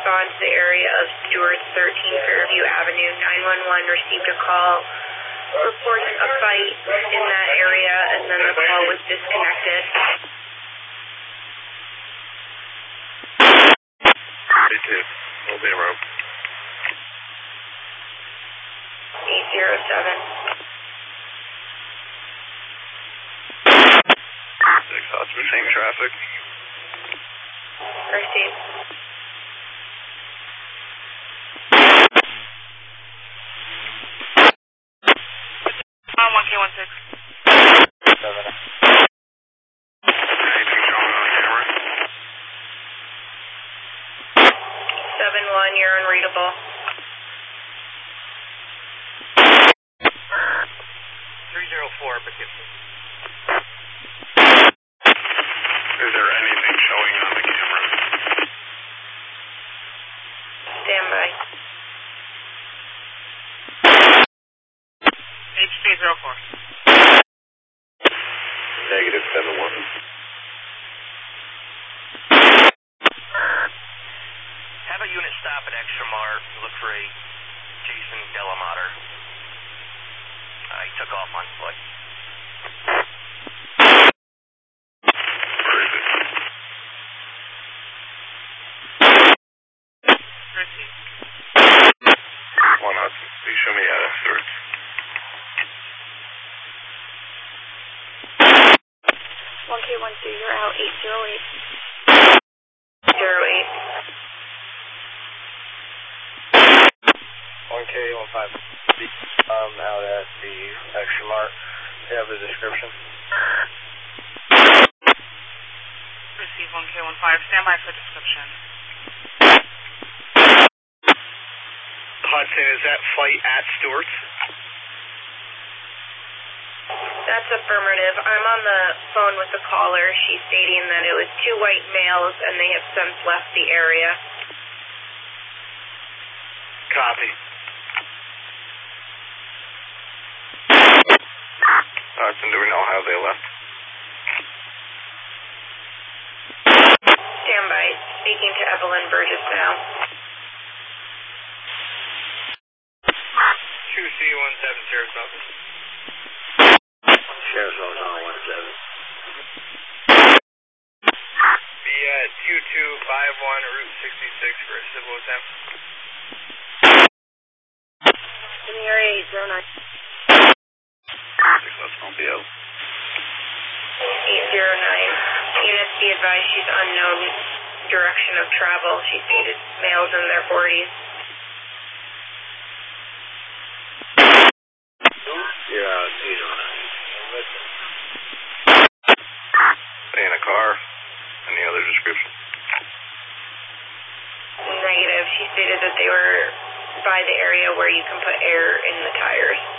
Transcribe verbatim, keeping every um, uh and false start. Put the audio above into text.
respond to the area of Stewart thirteen Fairview Avenue. nine one one received a call reporting a fight in that area, and then the call was disconnected. thirty-two, Old Bay Road. eight zero seven. six, Oscar, same traffic. Received. On one K one six. Seven. Anything showing on camera? seven one, you're unreadable. three zero four, Poughkeepsie. Is there anything showing on the camera? Stand by. H three zero four. Negative seven one. Have a unit stop at Extramar, look for a Jason Delamater. Uh, he took off on foot. Where is it? Received. One up. Please show me out of Stewart. one K one two, you're out. eight zero eight. zero eight. one K one five. I'm out at the Extramar. Do you have a description? Receive one K one five. Stand by for description. Hudson, is that flight at Stewart? That's affirmative. I'm on the phone with the caller. She's stating that it was two white males and they have since left the area. Copy. Hudson, do we know how they left? Stand by. Speaking to Evelyn Burgess now. two C one seven, Sheriff's Office. Sheriff's Office on one seven. Be at two two five one Route sixty-six for a civil attempt. In the area eight zero nine. six, that's going to be out. eight zero nine. Units be advised she's unknown direction of travel. She stated males in their forties. You're out, eight oh nine. Stay in a car. Any other description? Negative. She stated that they were by the area where you can put air in the tires.